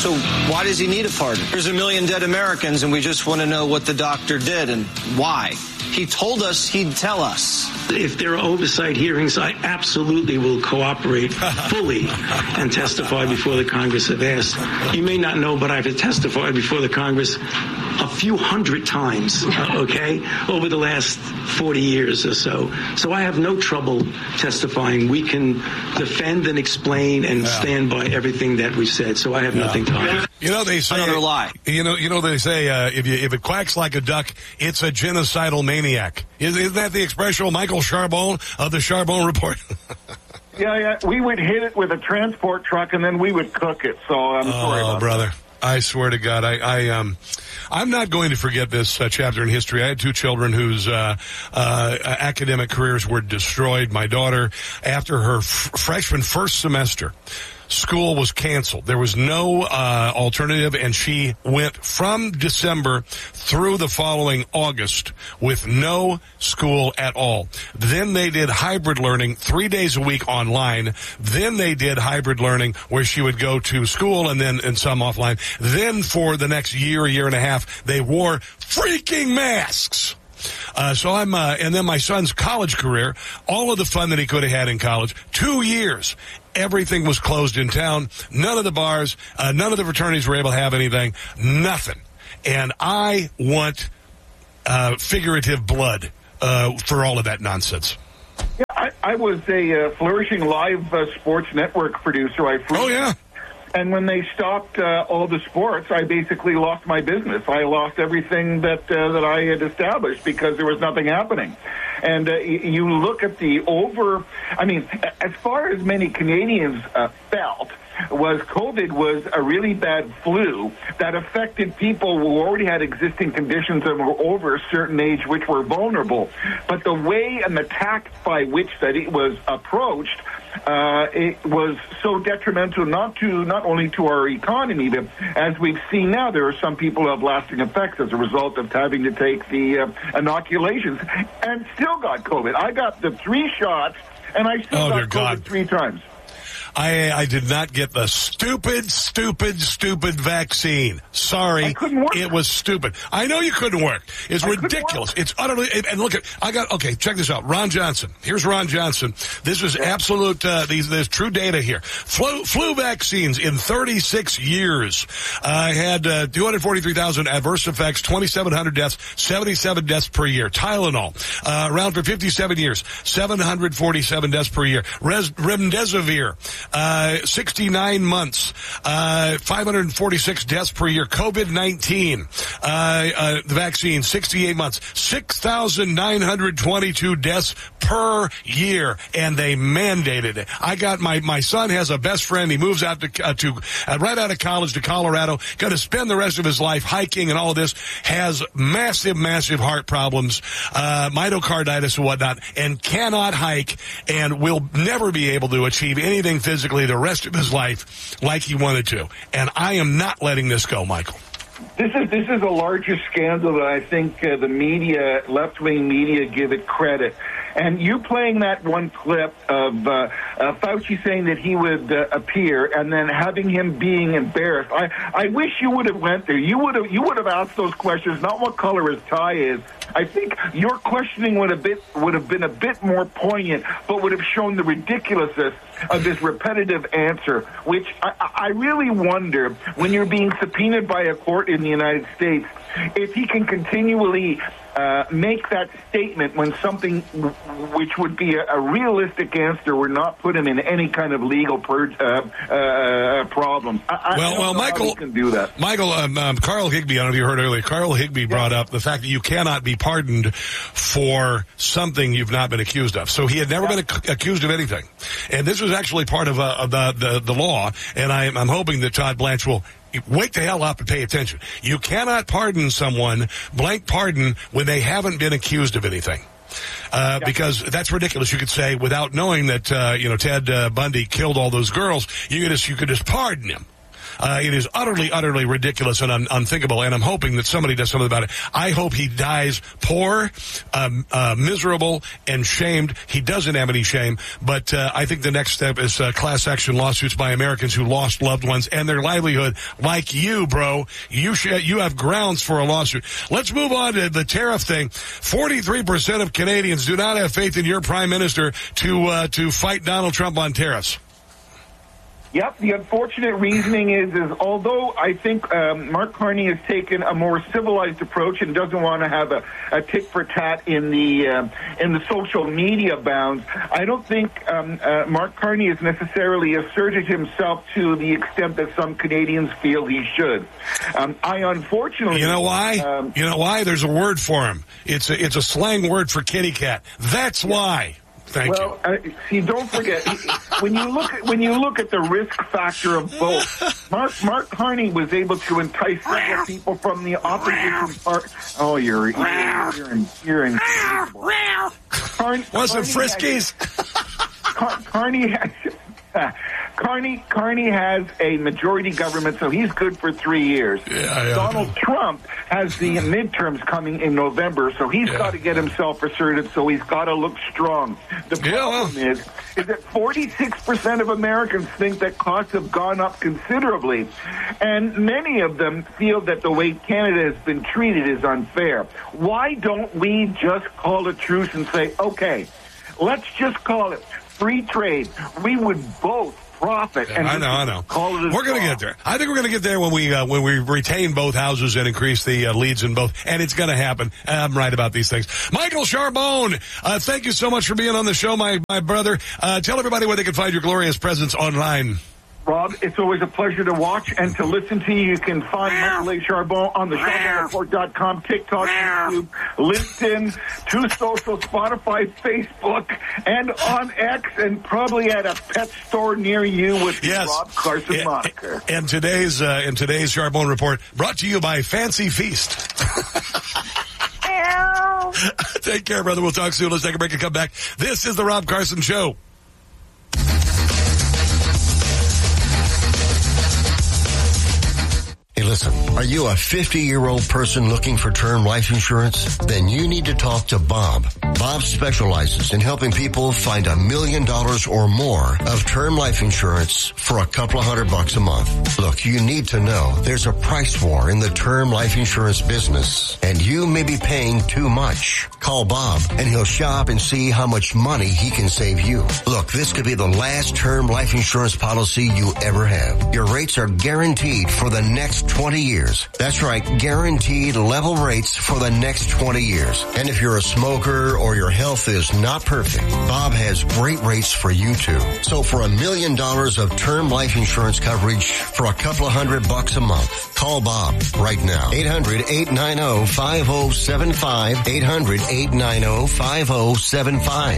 So why does he need a pardon? There's 1 million dead Americans, and we just want to know what the doctor did and why. He told us he'd tell us. If there are oversight hearings, I absolutely will cooperate fully and testify before the Congress if asked. You may not know, but I've testified before the Congress a few hundred times, over the last 40 years or so. So I have no trouble testifying. We can defend and explain and stand by everything that we've said. So I have nothing to hide. You know, they say another lie. You know they say if it quacks like a duck, it's a genocidal maniac. Isn't that the expression, Michael Charbon of the Charbon Report? Yeah. We would hit it with a transport truck and then we would cook it. So I'm sorry about brother. that. I swear to God, I'm not going to forget this chapter in history. I had 2 children whose academic careers were destroyed. My daughter, after her freshman first semester, school was canceled. There was no alternative, and she went from December through the following August with no school at all. Then they did hybrid learning 3 days a week online. Then they did hybrid learning where she would go to school and some offline. Then for the next year and a half, they wore freaking masks. And then my son's college career, all of the fun that he could have had in college, 2 years. Everything was closed in town. None of the bars, none of the fraternities were able to have anything. Nothing. And I want figurative blood for all of that nonsense. Yeah, I was a flourishing live sports network producer. Oh, yeah. And when they stopped all the sports, I basically lost my business. I lost everything that I had established because there was nothing happening. And you look at as far as many Canadians felt, COVID was a really bad flu that affected people who already had existing conditions and were over a certain age, which were vulnerable. But the way and the tact by which that it was approached, it was so detrimental not only to our economy, but as we've seen now, there are some people who have lasting effects as a result of having to take the inoculations and still got COVID. I got the 3 shots, and I still got COVID 3 times. I did not get the stupid vaccine. Sorry. I couldn't work. It was stupid. I know you couldn't work. It's ridiculous. It's utterly, and look check this out. Ron Johnson. Here's Ron Johnson. This is absolute, there's true data here. Flu vaccines in 36 years, had, 243,000 adverse effects, 2,700 deaths, 77 deaths per year. Tylenol, around for 57 years, 747 deaths per year. Remdesivir, 69 months, 546 deaths per year. COVID-19, the vaccine, 68 months, 6,922 deaths per year, and they mandated it. I got my son has a best friend. He moves out to right out of college to Colorado, going to spend the rest of his life hiking and all of this, has massive heart problems, myocarditis and whatnot, and cannot hike and will never be able to achieve anything physically the rest of his life like he wanted to. And I am not letting this go, Michael. This is a larger scandal that I think the media, left-wing media, give it credit. And you playing that one clip of Fauci saying that he would appear, and then having him being embarrassed. I wish you would have went there. You would have asked those questions, not what color his tie is. I think your questioning would have been a bit more poignant, but would have shown the ridiculousness of this repetitive answer, which I really wonder, when you're being subpoenaed by a court in the United States, if he can continually make that statement when something which would be a realistic answer would not put him in any kind of legal problem. Well, Michael can do that. Michael, Carl Higbie, I don't know if you heard earlier, Carl Higbie brought up the fact that you cannot be pardoned for something you've not been accused of. So he had never been accused of anything. And this was actually part of the law, and I'm hoping that Todd Blanche will wake the hell up and pay attention. You cannot pardon someone, blank pardon, when they haven't been accused of anything. Because that's ridiculous. You could say, without knowing that, Ted Bundy killed all those girls, you could just pardon him. It is utterly, utterly ridiculous and unthinkable, and I'm hoping that somebody does something about it. I hope he dies poor, miserable, and shamed. He doesn't have any shame, but I think the next step is class action lawsuits by Americans who lost loved ones and their livelihood, like you, bro. You have grounds for a lawsuit. Let's move on to the tariff thing. 43% of Canadians do not have faith in your prime minister to fight Donald Trump on tariffs. Yep, the unfortunate reasoning is although I think Mark Carney has taken a more civilized approach and doesn't want to have a tit for tat in the social media bounds, I don't think Mark Carney has necessarily asserted himself to the extent that some Canadians feel he should. I unfortunately, you know why? There's a word for him. It's a slang word for kitty cat. That's why. Thank you. See, don't forget when you look at the risk factor of both. Mark Carney was able to entice several people from the opposition part. Oh, you're in. Want some Friskies? Carney has a majority government, so he's good for 3 years. Donald Trump has the midterms coming in November, so he's got to get himself asserted, so he's got to look strong. The problem is that 46% of Americans think that costs have gone up considerably, and many of them feel that the way Canada has been treated is unfair. Why don't we just call a truce and say, okay, let's just call it free trade? We would both profit. And I know. We're going to get there. I think we're going to get there when we retain both houses and increase the leads in both, and it's going to happen. I'm right about these things. Michael Charbonne, thank you so much for being on the show, my brother. Tell everybody where they can find your glorious presence online. Rob, it's always a pleasure to watch and to listen to you. You can find Michael A. Charbonne on the SharbonneReport.com, TikTok, YouTube, LinkedIn, True Social, Spotify, Facebook, and on X, and probably at a pet store near you with the Rob Carson moniker. And today's Charbonne Report brought to you by Fancy Feast. Take care, brother. We'll talk soon. Let's take a break and come back. This is the Rob Carson Show. Hey, listen, are you a 50-year-old person looking for term life insurance? Then you need to talk to Bob. Bob specializes in helping people find $1 million or more of term life insurance for a couple of $100 a month. Look, you need to know there's a price war in the term life insurance business, and you may be paying too much. Call Bob, and he'll shop and see how much money he can save you. Look, this could be the last term life insurance policy you ever have. Your rates are guaranteed for the next 20 years. That's right, guaranteed level rates for the next 20 years. And if you're a smoker or your health is not perfect, Bob has great rates for you too. So for $1 million of term life insurance coverage for a couple of $100 a month, call Bob right now. 800-890-5075. 800-890-5075.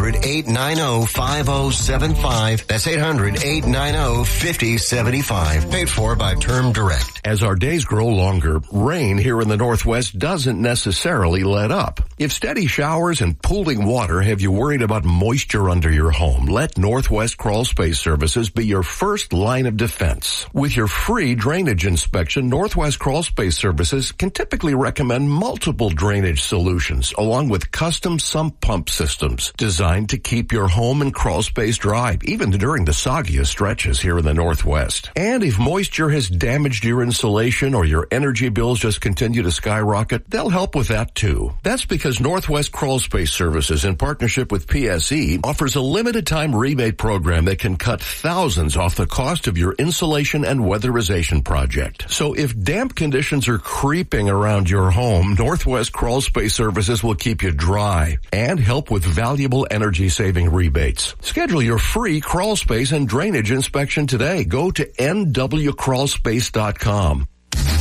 800-890-5075. That's 800-890-5075. Paid for by Term Direct. As our days grow longer, rain here in the Northwest doesn't necessarily let up. If steady showers and pooling water have you worried about moisture under your home, let Northwest Crawl Space Services be your first line of defense. With your free drainage inspection, Northwest Crawl Space Services can typically recommend multiple drainage solutions along with custom sump pump systems designed to keep your home and crawl space dry, even during the soggiest stretches here in the Northwest. And if moisture has damaged your insulation or your energy bills just continue to skyrocket, they'll help with that too. That's because Northwest Crawl Space Services, in partnership with PSE, offers a limited time rebate program that can cut thousands off the cost of your insulation and weatherization project. So if damp conditions are creeping around your home, Northwest Crawl Space Services will keep you dry and help with valuable energy saving rebates. Schedule your free crawl space and drainage inspection today. Go to nwcrawlspace.com.